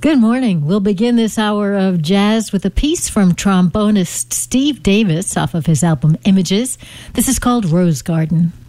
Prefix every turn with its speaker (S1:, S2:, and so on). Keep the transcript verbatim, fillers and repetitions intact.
S1: Good morning. We'll begin this hour of jazz with a piece from trombonist Steve Davis off of his album Images. This is called Rose Garden.